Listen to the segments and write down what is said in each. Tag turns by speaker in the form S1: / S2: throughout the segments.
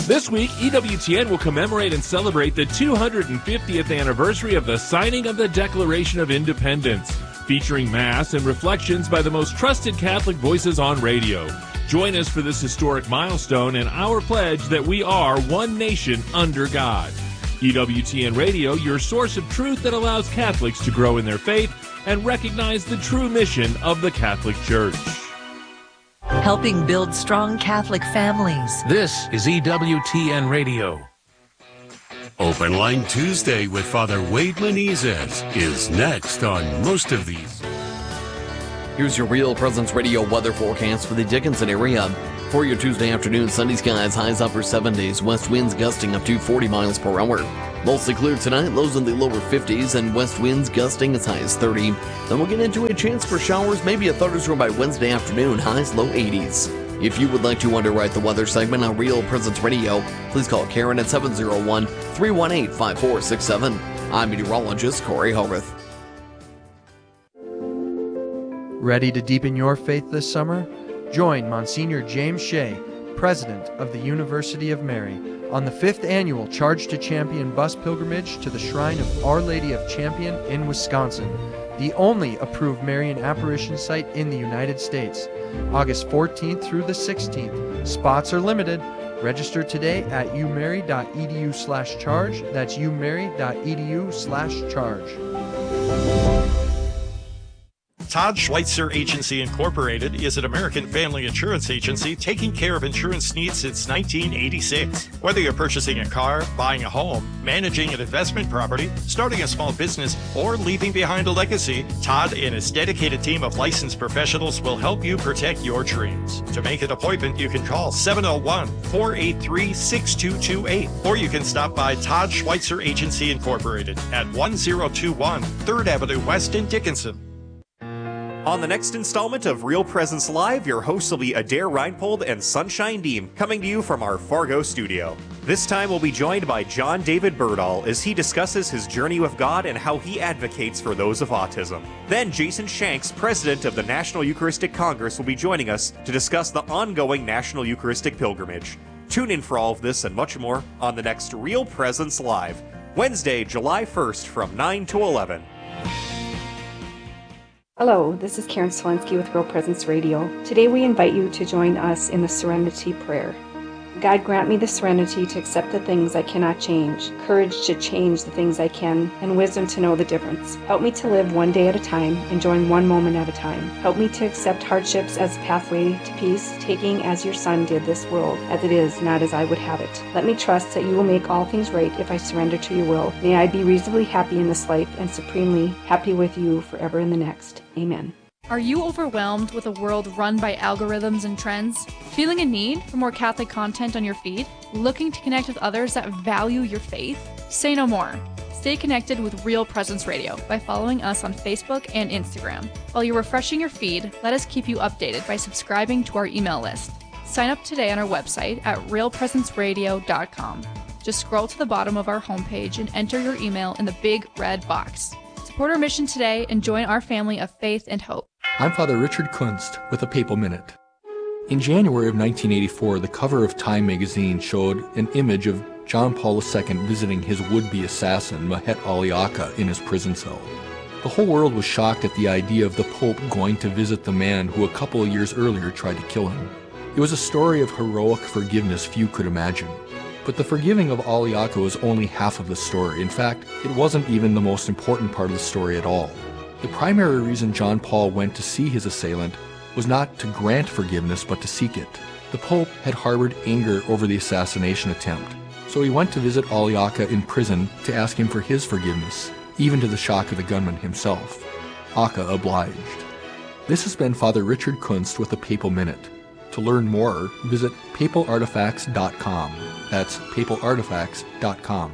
S1: This week, EWTN will commemorate and celebrate the 250th anniversary of the signing of the Declaration of Independence, featuring Mass and reflections by the most trusted Catholic voices on radio. Join us for this historic milestone and our pledge that we are one nation under God. EWTN Radio, your source of truth that allows Catholics to grow in their faith and recognize the true mission of the Catholic Church.
S2: Helping build strong Catholic families.
S3: This is EWTN Radio.
S4: Open Line Tuesday with Father Wade Menezes is next on most of these.
S5: Here's your Real Presence Radio weather forecast for the Dickinson area. For your Tuesday afternoon, sunny skies, highs upper 70s, west winds gusting up to 40 miles per hour. Mostly clear tonight, lows in the lower 50s, and west winds gusting as high as 30. Then we'll get into a chance for showers, maybe a thunderstorm by Wednesday afternoon, highs low 80s. If you would like to underwrite the weather segment on Real Presence Radio, please call Karen at 701-318-5467. I'm meteorologist Corey Hogarth.
S6: Ready to deepen your faith this summer? Join Monsignor James Shea, President of the University of Mary, on the 5th annual Charge to Champion bus pilgrimage to the Shrine of Our Lady of Champion in Wisconsin, the only approved Marian apparition site in the United States. August 14th through the 16th. Spots are limited. Register today at umary.edu/charge. That's umary.edu/charge.
S7: Todd Schweitzer Agency Incorporated is an American family insurance agency taking care of insurance needs since 1986. Whether you're purchasing a car, buying a home, managing an investment property, starting a small business, or leaving behind a legacy, Todd and his dedicated team of licensed professionals will help you protect your dreams. To make an appointment, you can call 701-483-6228, or you can stop by Todd Schweitzer Agency Incorporated at 1021 3rd Avenue West in Dickinson.
S8: On the next installment of Real Presence Live, your hosts will be Adair Reinpold and Sunshine Deem, coming to you from our Fargo studio. This time we'll be joined by John David Birdall as he discusses his journey with God and how he advocates for those of autism. Then Jason Shanks, president of the National Eucharistic Congress, will be joining us to discuss the ongoing National Eucharistic Pilgrimage. Tune in for all of this and much more on the next Real Presence Live, Wednesday, July 1st from 9 to 11.
S9: Hello, this is Karen Selensky with Real Presence Radio. Today we invite you to join us in the Serenity Prayer. God, grant me the serenity to accept the things I cannot change, courage to change the things I can, and wisdom to know the difference. Help me to live one day at a time, enjoying one moment at a time. Help me to accept hardships as a pathway to peace, taking as your Son did this world, as it is, not as I would have it. Let me trust that you will make all things right if I surrender to your will. May I be reasonably happy in this life and supremely happy with you forever in the next. Amen.
S10: Are you overwhelmed with a world run by algorithms and trends? Feeling a need for more Catholic content on your feed? Looking to connect with others that value your faith? Say no more. Stay connected with Real Presence Radio by following us on Facebook and Instagram. While you're refreshing your feed, let us keep you updated by subscribing to our email list. Sign up today on our website at realpresenceradio.com. Just scroll to the bottom of our homepage and enter your email in the big red box. Support our mission today and join our family of faith and hope.
S3: I'm Father Richard Kunst with a Papal Minute. In January of 1984, the cover of Time magazine showed an image of John Paul II visiting his would-be assassin, Mahet Aliaka, in his prison cell. The whole world was shocked at the idea of the Pope going to visit the man who a couple of years earlier tried to kill him. It was a story of heroic forgiveness few could imagine. But the forgiving of Aliaka was only half of the story. In fact, it wasn't even the most important part of the story at all. The primary reason John Paul went to see his assailant was not to grant forgiveness, but to seek it. The Pope had harbored anger over the assassination attempt, so he went to visit Aliaka in prison to ask him for his forgiveness, even to the shock of the gunman himself. Aka obliged. This has been Father Richard Kunst with a Papal Minute. To learn more, visit papalartifacts.com. That's papalartifacts.com.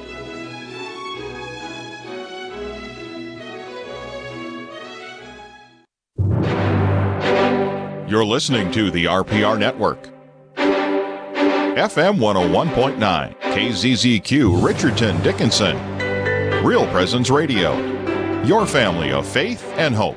S11: You're listening to the RPR Network. FM 101.9, KZZQ, Richardton, Dickinson. Real Presence Radio. Your family of faith and hope.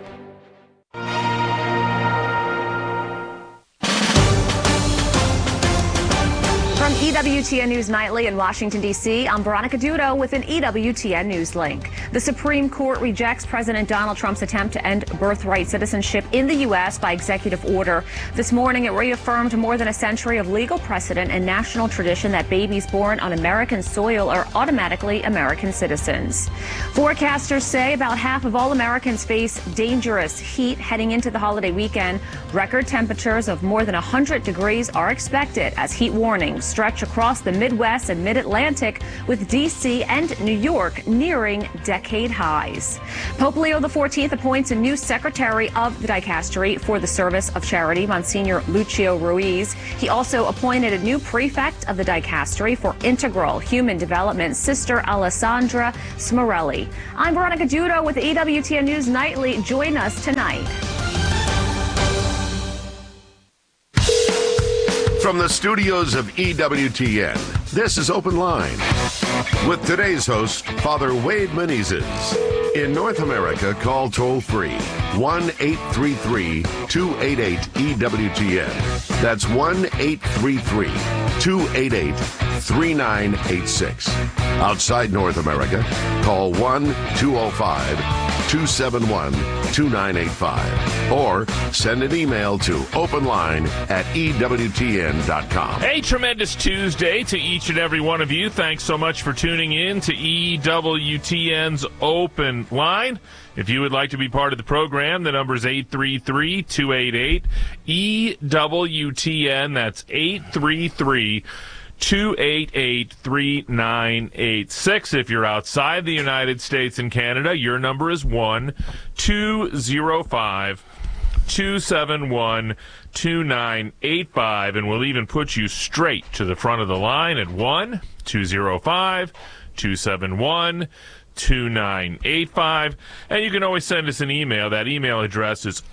S12: From EWTN News Nightly in Washington, D.C., I'm Veronica Dudo with an EWTN News link. The Supreme Court rejects President Donald Trump's attempt to end birthright citizenship in the U.S. by executive order. This morning, it reaffirmed more than a century of legal precedent and national tradition that babies born on American soil are automatically American citizens. Forecasters say about half of all Americans face dangerous heat heading into the holiday weekend. Record temperatures of more than 100 degrees are expected as heat warnings stretch across the Midwest and Mid-Atlantic, with D.C. and New York nearing decade highs. Pope Leo XIV appoints a new secretary of the dicastery for the service of charity, Monsignor Lucio Ruiz. He also appointed a new prefect of the dicastery for integral human development, Sister Alessandra Smorelli. I'm Veronica Dudo with EWTN News Nightly. Join us tonight.
S13: From the studios of EWTN, this is Open Line with today's host, Father Wade Menezes. In North America, call toll-free 1-833-288-EWTN. That's 1-833-288-3986. Outside North America, call 1-205-271-2985. Or send an email to openline@EWTN.com.
S1: A tremendous Tuesday to each and every one of you. Thanks so much for tuning in to EWTN's Open Line. If you would like to be part of the program, the number is 833-288-EWTN. That's 833-288-3986. If you're outside the United States and Canada, your number is 1-205-271-2985, and we'll even put you straight to the front of the line at 1-205-271-2985. And you can always send us an email. That email address is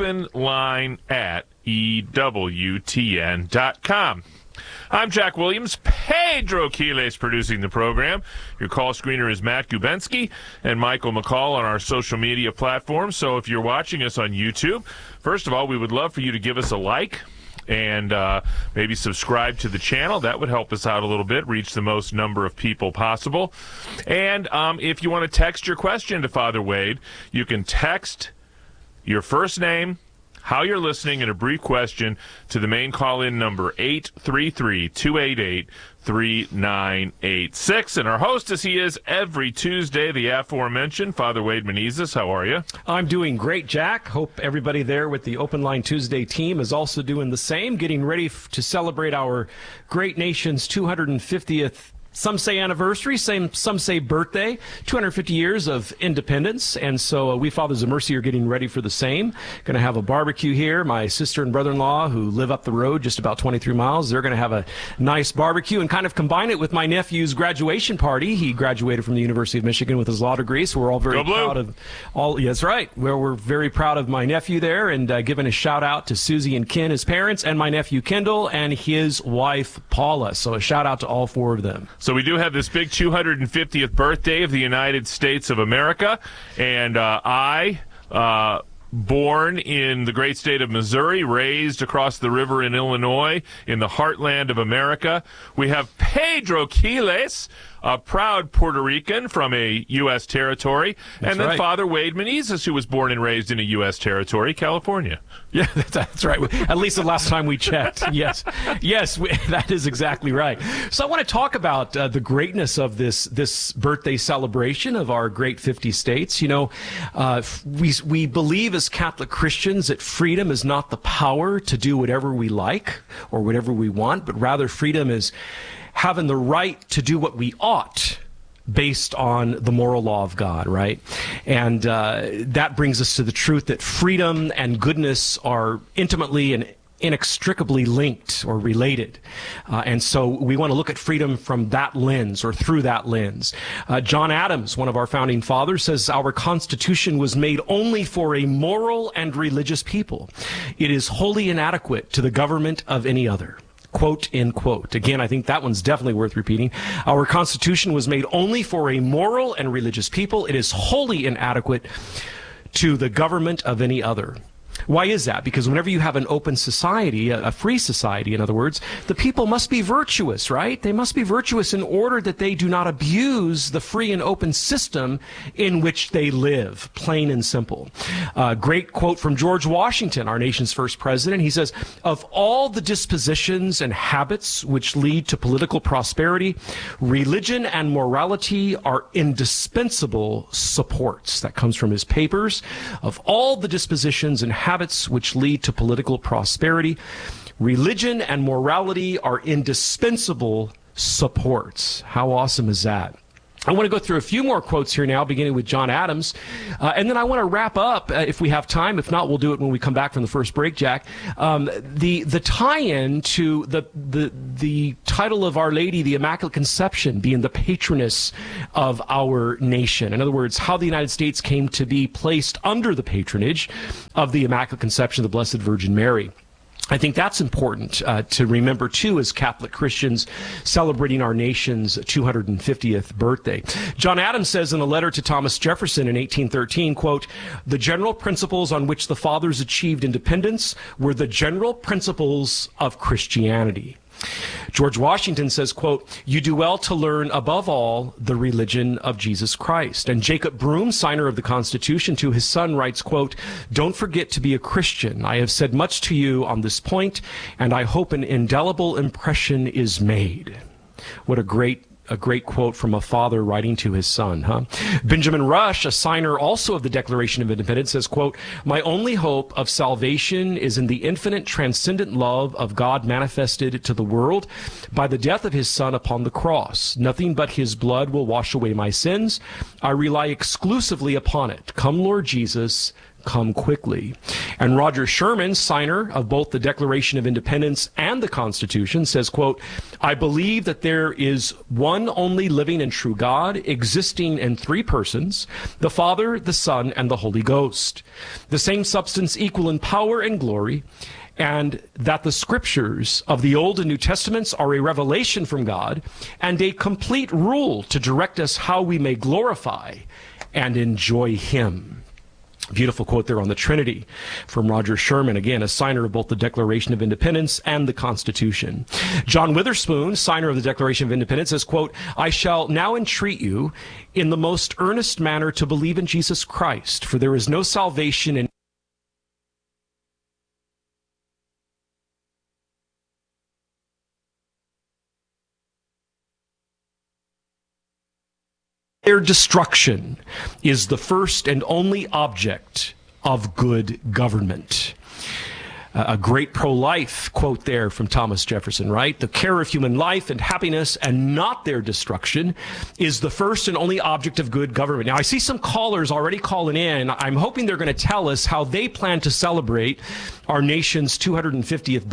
S1: openline@EWTN.com. I'm Jack Williams. Pedro Quiles producing the program. Your call screener is Matt Gubensky and Michael McCall on our social media platforms. So if you're watching us on YouTube, first of all, we would love for you to give us a like and maybe subscribe to the channel. That would help us out a little bit, reach the most number of people possible. And if you want to text your question to Father Wade, you can text your first name, how you're listening, and a brief question to the main call-in number, 833-288-3986. And our host, as he is every Tuesday, the aforementioned Father Wade Menezes. How are you?
S14: I'm doing great, Jack. Hope everybody there with the Open Line Tuesday team is also doing the same, getting ready to celebrate our great nation's 250th some say anniversary, some say birthday, 250 years of independence. And so we Fathers of Mercy are getting ready for the same. Going to have a barbecue here. My sister and brother-in-law, who live up the road just about 23 miles, they're going to have a nice barbecue and kind of combine it with my nephew's graduation party. He graduated from the University of Michigan with his law degree, so we're all very proud of all. Yes, right. We're very proud of my nephew there, and giving a shout out to Susie and Ken, his parents, and my nephew Kendall and his wife Paula. So a shout out to all four of them.
S1: So we do have this big 250th birthday of the United States of America, and born in the great state of Missouri, raised across the river in Illinois, in the heartland of America. We have Pedro Quiles, a proud Puerto Rican from a U.S. territory, and then Father Wade Menezes, who was born and raised in a U.S. territory, California.
S14: Yeah, that's right. At least the last time we checked. Yes, that is exactly right. So I want to talk about the greatness of this birthday celebration of our great 50 states. You know, we believe as Catholic Christians that freedom is not the power to do whatever we like or whatever we want, but rather freedom is having the right to do what we ought based on the moral law of God, right? And that brings us to the truth that freedom and goodness are intimately and inextricably linked or related. And so we want to look at freedom from that lens or through that lens. John Adams, one of our founding fathers, says our Constitution was made only for a moral and religious people. It is wholly inadequate to the government of any other. Quote, end quote. Again, I think that one's definitely worth repeating. Our Constitution was made only for a moral and religious people. It is wholly inadequate to the government of any other. Why is that? Because whenever you have an open society, a free society, in other words, the people must be virtuous, right? They must be virtuous in order that they do not abuse the free and open system in which they live, plain and simple. Great quote from George Washington, our nation's first president. He says, "Of all the dispositions and habits which lead to political prosperity, religion and morality are indispensable supports." That comes from his papers. Of all the dispositions and habits which lead to political prosperity, religion and morality are indispensable supports. How awesome is that? I want to go through a few more quotes here now, beginning with John Adams, and then I want to wrap up, if we have time. If not, we'll do it when we come back from the first break, Jack. The tie-in to the title of Our Lady, the Immaculate Conception, being the patroness of our nation. In other words, how the United States came to be placed under the patronage of the Immaculate Conception of the Blessed Virgin Mary. I think that's important to remember, too, as Catholic Christians celebrating our nation's 250th birthday. John Adams says in a letter to Thomas Jefferson in 1813, quote, "The general principles on which the fathers achieved independence were the general principles of Christianity." George Washington says, quote, "You do well to learn above all the religion of Jesus Christ." And Jacob Broom, signer of the Constitution, to his son writes, quote, "Don't forget to be a Christian. I have said much to you on this point, and I hope an indelible impression is made." What a great quote from a father writing to his son, huh? Benjamin Rush, a signer also of the Declaration of Independence, says, quote, "My only hope of salvation is in the infinite transcendent love of God manifested to the world by the death of his Son upon the cross. Nothing but his blood will wash away my sins. I rely exclusively upon it. Come, Lord Jesus, come quickly." And Roger Sherman, signer of both the Declaration of Independence and the Constitution, says, quote, "I believe that there is one only living and true God, existing in three persons, the Father, the Son, and the Holy Ghost, the same substance equal in power and glory, and that the scriptures of the Old and New Testaments are a revelation from God and a complete rule to direct us how we may glorify and enjoy him." Beautiful quote there on the Trinity from Roger Sherman, again, a signer of both the Declaration of Independence and the Constitution. John Witherspoon, signer of the Declaration of Independence, says, quote, "I shall now entreat you in the most earnest manner to believe in Jesus Christ, for there is no salvation in their destruction is the first and only object of good government." A great pro-life quote there from Thomas Jefferson, right? "The care of human life and happiness and not their destruction is the first and only object of good government." Now, I see some callers already calling in. I'm hoping they're going to tell us how they plan to celebrate our nation's 250th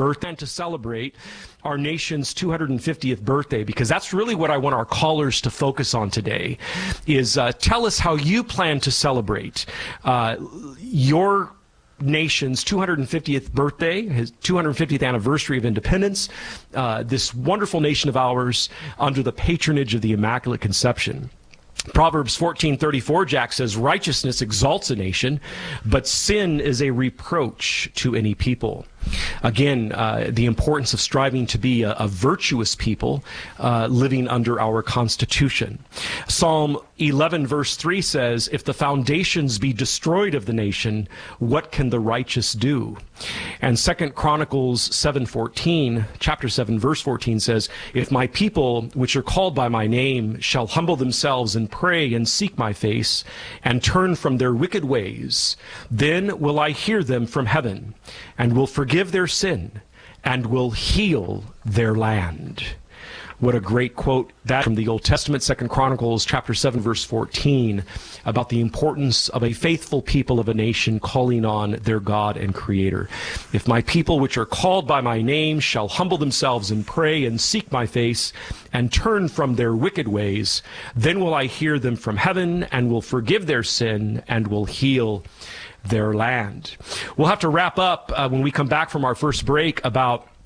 S14: birthday, because that's really what I want our callers to focus on today, is tell us how you plan to celebrate your nation's 250th birthday, his 250th anniversary of independence, this wonderful nation of ours under the patronage of the Immaculate Conception. Proverbs 14:34, Jack says, "Righteousness exalts a nation, but sin is a reproach to any people." Again, the importance of striving to be a virtuous people living under our Constitution. Psalm 11 verse 3 says, "If the foundations be destroyed of the nation, what can the righteous do?" And 2 Chronicles 7:14, chapter 7 verse 14 says, "If my people, which are called by my name, shall humble themselves and pray and seek my face and turn from their wicked ways, then will I hear them from heaven and will forgive their sin and will heal their land." What a great quote that from the Old Testament, 2 Chronicles chapter 7, verse 14, about the importance of a faithful people of a nation calling on their God and Creator. "If my people, which are called by my name, shall humble themselves and pray and seek my face and turn from their wicked ways, then will I hear them from heaven and will forgive their sin and will heal their land." We'll have to wrap up when we come back from our first break about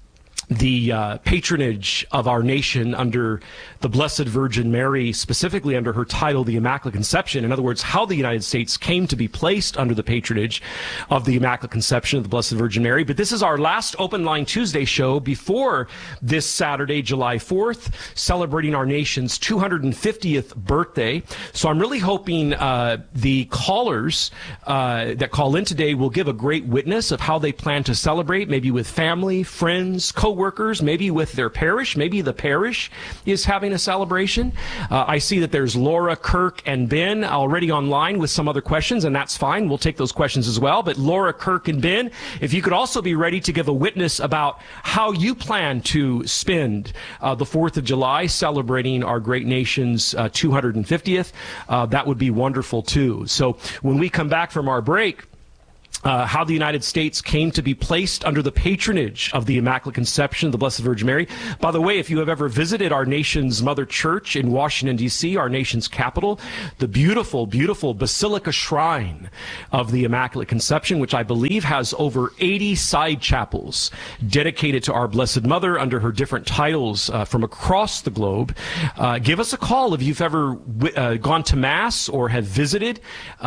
S14: the patronage of our nation under the Blessed Virgin Mary, specifically under her title, the Immaculate Conception. In other words, how the United States came to be placed under the patronage of the Immaculate Conception of the Blessed Virgin Mary. But this is our last Open Line Tuesday show before this Saturday, July 4th, celebrating our nation's 250th birthday. So I'm really hoping the callers that call in today will give a great witness of how they plan to celebrate, maybe with family, friends, co-workers, maybe with their parish. Maybe the parish is having a celebration. I see that there's Laura, Kirk, and Ben already online with some other questions, and that's fine. We'll take those questions as well. But Laura, Kirk, and Ben, if you could also be ready to give a witness about how you plan to spend the 4th of July celebrating our great nation's 250th, that would be wonderful too. So when we come back from our break, how the United States came to be placed under the patronage of the Immaculate Conception of the Blessed Virgin Mary. By the way, if you have ever visited our nation's mother church in Washington, D.C., our nation's capital, the beautiful, beautiful Basilica Shrine of the Immaculate Conception, which I believe has over 80 side chapels dedicated to our Blessed Mother under her different titles from across the globe. Give us a call if you've ever gone to Mass or have visited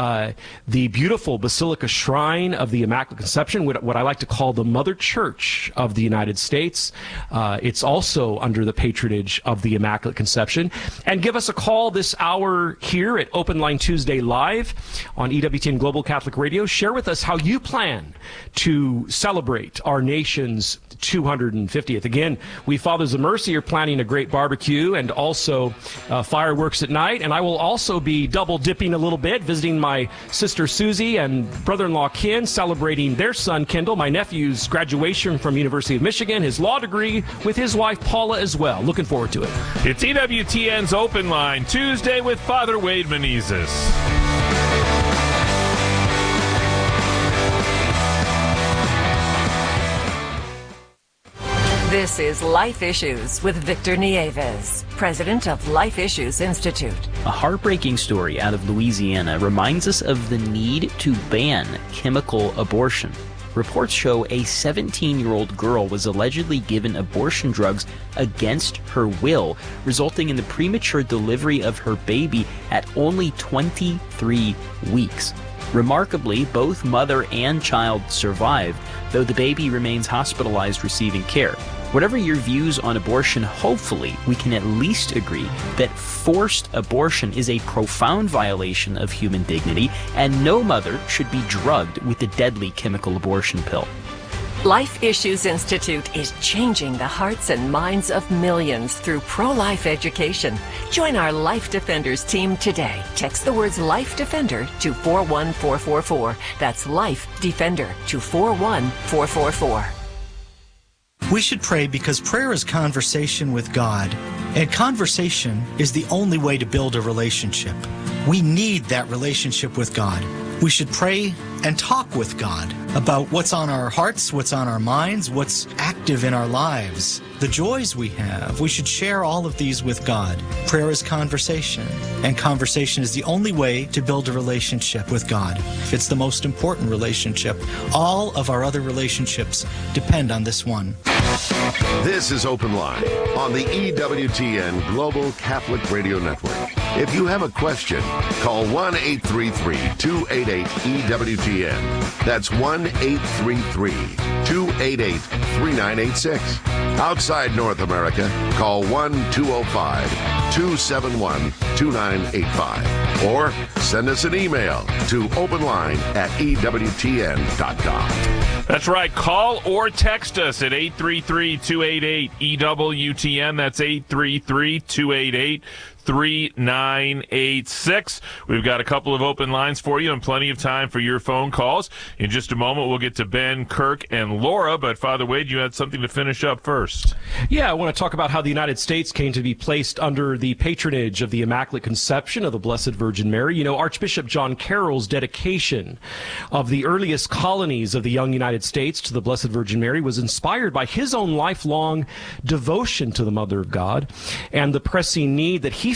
S14: the beautiful Basilica Shrine of the Immaculate Conception, what I like to call the Mother Church of the United States. It's also under the patronage of the Immaculate Conception. And give us a call this hour here at Open Line Tuesday Live on EWTN Global Catholic Radio. Share with us how you plan to celebrate our nation's 250th. Again, we Fathers of Mercy are planning a great barbecue and also fireworks at night. And I will also be double dipping a little bit, visiting my sister Susie and brother-in-law Ken, celebrating their son Kendall, my nephew's graduation from University of Michigan, his law degree with his wife Paula as well. Looking forward to it.
S1: It's EWTN's Open Line Tuesday with Father Wade Menezes.
S2: This is Life Issues with Victor Nieves, president of Life Issues Institute.
S15: A heartbreaking story out of Louisiana reminds us of the need to ban chemical abortion. Reports show a 17-year-old girl was allegedly given abortion drugs against her will, resulting in the premature delivery of her baby at only 23 weeks. Remarkably, both mother and child survived, though the baby remains hospitalized receiving care. Whatever your views on abortion, hopefully we can at least agree that forced abortion is a profound violation of human dignity, and no mother should be drugged with the deadly chemical abortion pill.
S2: Life Issues Institute is changing the hearts and minds of millions through pro-life education. Join our Life Defenders team today. Text the words Life Defender to 41444. That's Life Defender to 41444.
S16: We should pray because prayer is conversation with God, and conversation is the only way to build a relationship. We need that relationship with God. We should pray and talk with God about what's on our hearts, what's on our minds, what's active in our lives, the joys we have. We should share all of these with God. Prayer is conversation, and conversation is the only way to build a relationship with God. It's the most important relationship. All of our other relationships depend on this one.
S13: This is Open Line on the EWTN Global Catholic Radio Network. If you have a question, call 1-833-288-EWTN. That's 1-833-288-3986. Outside North America, call 1-205-271-2985. Or send us an email to openline@EWTN.com.
S1: That's right. Call or text us at 833-288-EWTN. That's 833-288-3986. We've got a couple of open lines for you and plenty of time for your phone calls. In just a moment, we'll get to Ben, Kirk, and Laura. But Father Wade, you had something to finish up first.
S14: Yeah, I want to talk about how the United States came to be placed under the patronage of the Immaculate Conception of the Blessed Virgin Mary. You know, Archbishop John Carroll's dedication of the earliest colonies of the young United States to the Blessed Virgin Mary was inspired by his own lifelong devotion to the Mother of God and the pressing need that he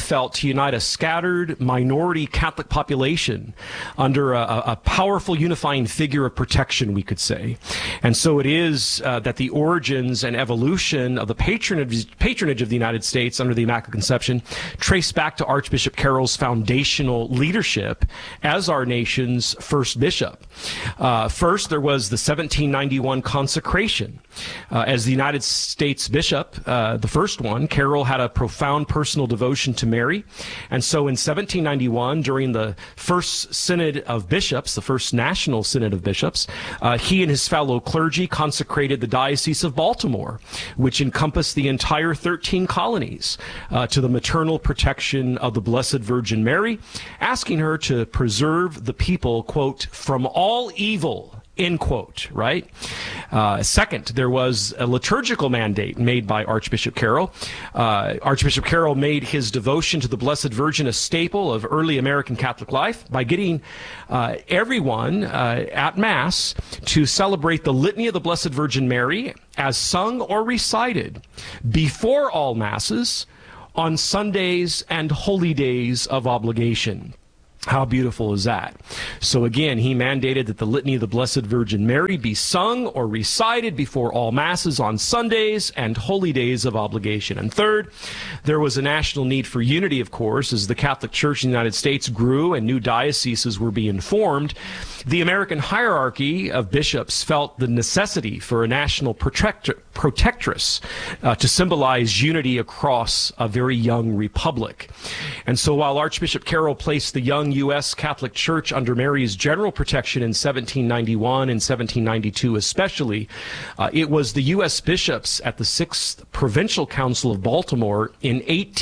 S14: felt to unite a scattered minority Catholic population under a powerful unifying figure of protection, we could say. And so it is that the origins and evolution of the patronage of the United States under the Immaculate Conception trace back to Archbishop Carroll's foundational leadership as our nation's first bishop. First, there was the 1791 consecration. As the United States bishop, the first one, Carroll had a profound personal devotion to Mary. And so in 1791, during the first Synod of Bishops, the first National Synod of Bishops, he and his fellow clergy consecrated the Diocese of Baltimore, which encompassed the entire 13 colonies, to the maternal protection of the Blessed Virgin Mary, asking her to preserve the people, quote, from all evil, end quote, right? Second, there was a liturgical mandate made by Archbishop Carroll. Archbishop Carroll made his devotion to the Blessed Virgin a staple of early American Catholic life by getting everyone at Mass to celebrate the Litany of the Blessed Virgin Mary as sung or recited before all Masses on Sundays and holy days of obligation. How beautiful is that? So again, he mandated that the Litany of the Blessed Virgin Mary be sung or recited before all Masses on Sundays and holy days of obligation. And third, there was a national need for unity, of course, as the Catholic Church in the United States grew and new dioceses were being formed. The American hierarchy of bishops felt the necessity for a national protectress to symbolize unity across a very young republic. And so while Archbishop Carroll placed the young U.S. Catholic Church under Mary's general protection in 1791 and 1792 especially, it was the U.S. bishops at the 6th Provincial Council of Baltimore in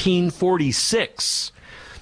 S14: 1846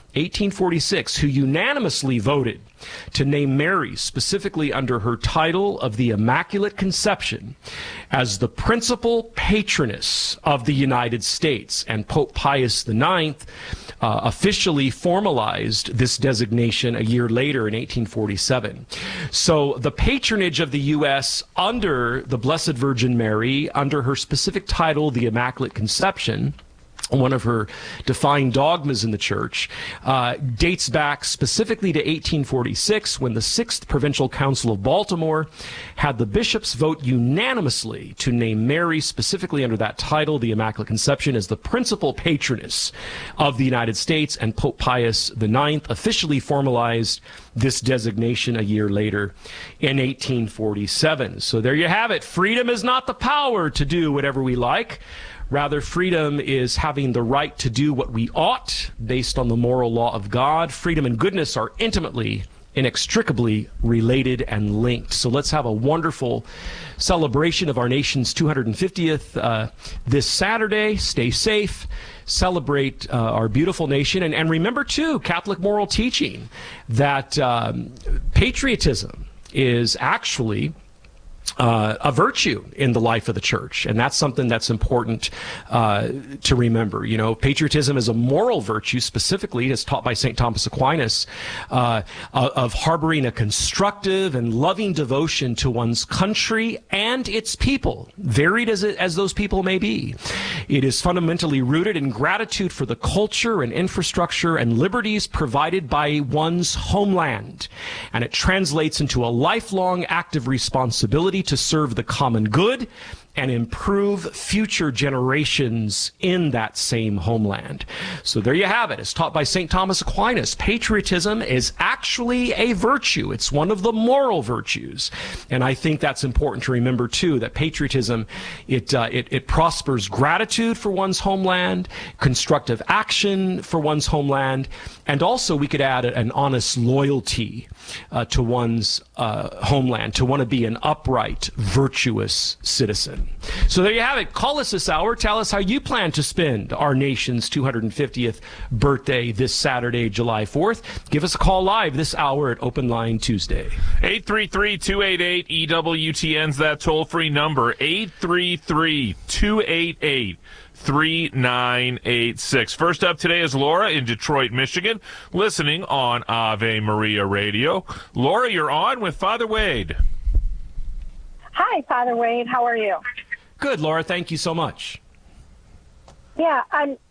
S14: who unanimously voted to name Mary, specifically under her title of the Immaculate Conception, as the principal patroness of the United States. And Pope Pius IX officially formalized this designation a year later in 1847. So the patronage of the U.S. under the Blessed Virgin Mary, under her specific title, the Immaculate Conception, one of her defined dogmas in the Church, dates back specifically to 1846, when the 6th Provincial Council of Baltimore had the bishops vote unanimously to name Mary, specifically under that title, the Immaculate Conception, as the principal patroness of the United States, and Pope Pius IX officially formalized this designation a year later in 1847. So there you have it. Freedom is not the power to do whatever we like. Rather, freedom is having the right to do what we ought based on the moral law of God. Freedom and goodness are intimately, inextricably related and linked. So let's have a wonderful celebration of our nation's 250th this Saturday. Stay safe. Celebrate our beautiful nation. And remember, too, Catholic moral teaching that patriotism is actually a virtue in the life of the Church, and that's something that's important to remember. You know, patriotism is a moral virtue, specifically as taught by St. Thomas Aquinas, of harboring a constructive and loving devotion to one's country and its people, varied as those people may be. It is fundamentally rooted in gratitude for the culture and infrastructure and liberties provided by one's homeland, and it translates into a lifelong active responsibility to serve the common good and improve future generations in that same homeland. So there you have it. As taught by St. Thomas Aquinas, patriotism is actually a virtue. It's one of the moral virtues. And I think that's important to remember, too, that patriotism, it prospers gratitude for one's homeland, constructive action for one's homeland, and also we could add an honest loyalty to one's homeland, to want to be an upright, virtuous citizen. So there you have it. Call us this hour. Tell us how you plan to spend our nation's 250th birthday this Saturday, July 4th. Give us a call live this hour at Open Line Tuesday.
S1: 833-288-EWTN's that toll-free number, 833-288-3986. First up today is Laura in Detroit, Michigan, listening on Ave Maria Radio. Laura, you're on with Father Wade.
S17: Hi, Father Wade. How are you?
S14: Good, Laura. Thank you so much.
S17: Yeah,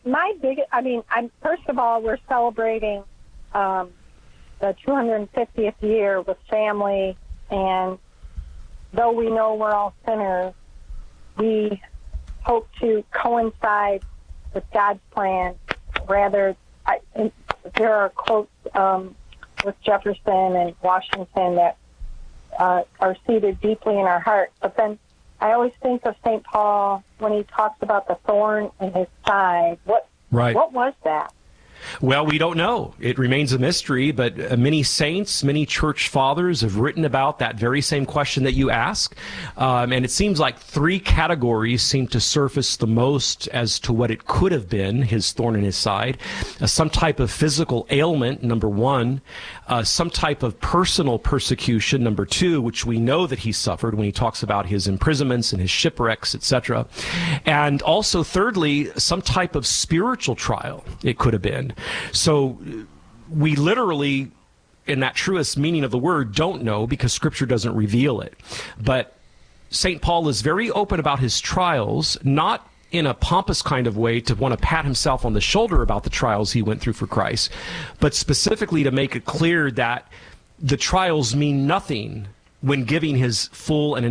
S17: first of all, we're celebrating the 250th year with family, and though we know we're all sinners, we hope to coincide with God's plan. Rather, there are quotes with Jefferson and Washington that are seated deeply in our heart. But then I always think of St. Paul when he talks about the thorn in his side. What was that?
S14: Well, we don't know. It remains a mystery, but many saints, many church fathers have written about that very same question that you ask. And it seems like three categories seem to surface the most as to what it could have been, his thorn in his side. Some type of physical ailment, number one. Some type of personal persecution, number two, which we know that he suffered when he talks about his imprisonments and his shipwrecks, etc. And also, thirdly, some type of spiritual trial it could have been. So we literally, in that truest meaning of the word, don't know because Scripture doesn't reveal it. But St. Paul is very open about his trials, not in a pompous kind of way to want to pat himself on the shoulder about the trials he went through for Christ, but specifically to make it clear that the trials mean nothing when giving his full and